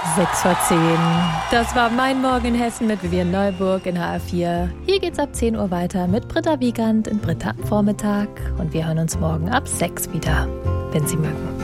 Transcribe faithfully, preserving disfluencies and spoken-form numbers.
sechs vor zehn. Das war Mein Morgen in Hessen mit Vivian Neuburg in H R vier. Hier geht's ab zehn Uhr weiter mit Britta Wiegand in Britta am Vormittag. Und wir hören uns morgen ab sechs wieder, wenn Sie mögen.